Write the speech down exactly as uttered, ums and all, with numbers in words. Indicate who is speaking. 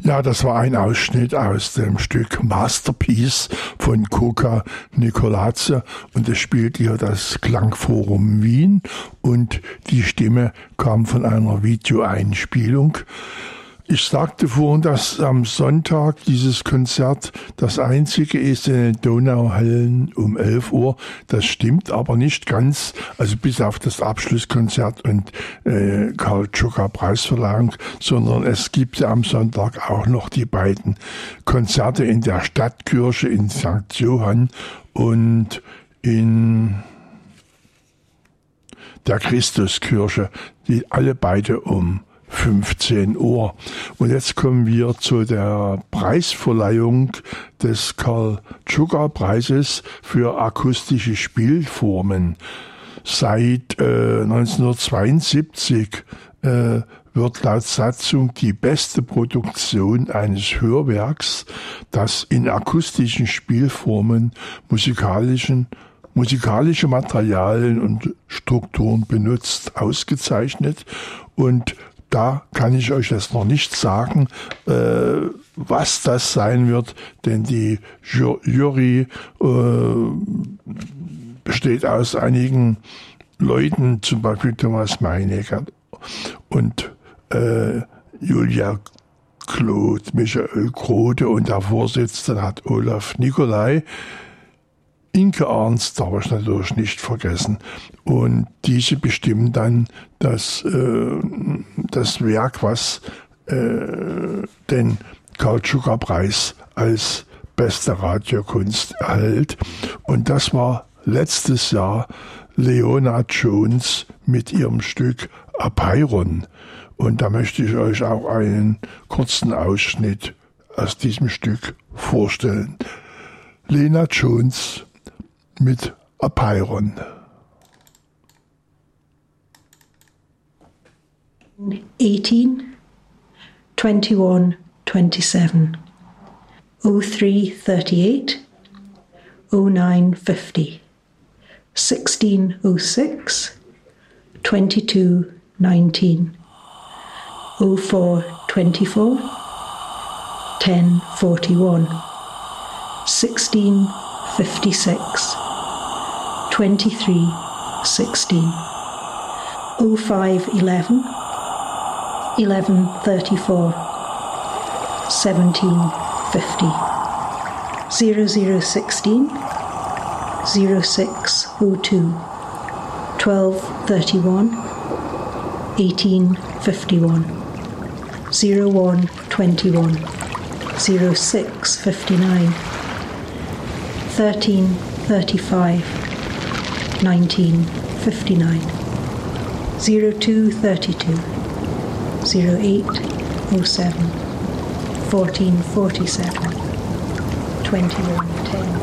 Speaker 1: Ja, das war ein Ausschnitt aus dem Stück Masterpiece von Coca Nicoladze und es spielt hier das Klangforum Wien und die Stimme kam von einer Videoeinspielung. Ich sagte vorhin, dass am Sonntag dieses Konzert das einzige ist in den Donauhallen um elf Uhr. Das stimmt aber nicht ganz, also bis auf das Abschlusskonzert und äh, Karl Tschuka Preisverleihung, sondern es gibt am Sonntag auch noch die beiden Konzerte in der Stadtkirche in Sankt Johann und in der Christuskirche, die alle beide um fünfzehn Uhr. Und jetzt kommen wir zu der Preisverleihung des Karl-Tschuka-Preises für akustische Spielformen. Seit äh, neunzehnhundertzweiundsiebzig äh, wird laut Satzung die beste Produktion eines Hörwerks, das in akustischen Spielformen musikalischen musikalische Materialien und Strukturen benutzt, ausgezeichnet. Und da kann ich euch jetzt noch nicht sagen, äh, was das sein wird, denn die Jury äh, besteht aus einigen Leuten, zum Beispiel Thomas Meinecker und äh, Julia Claude, Michael Grote und der Vorsitzende hat Olaf Nicolai. Inke Ernst darf ich natürlich nicht vergessen. Und diese bestimmen dann das, äh, das Werk, was äh, den Karl-Tschuka-Preis als beste Radiokunst erhält. Und das war letztes Jahr Leona Jones mit ihrem Stück Apeiron. Und da möchte ich euch auch einen kurzen Ausschnitt aus diesem Stück vorstellen. Lena Jones mit Apeiron.
Speaker 2: eighteen, twenty-one, twenty-seven, oh three, thirty-eight, oh nine, fifty, sixteen, oh six, twenty-two, nineteen, oh four, twenty-four, ten, forty-one, sixteen, fifty-six, twenty-three, sixteen, oh five, eleven, eleven, thirty-four, seventeen, fifty, zero zero, sixteen, zero six, oh two, twelve, thirty-one, eighteen, fifty-one, zero one, twenty-one, zero six, fifty-nine, thirteen, thirty-five, nineteen, fifty-nine, zero two, thirty-two, zero eight, oh seven, fourteen, forty-seven, twenty-one, ten.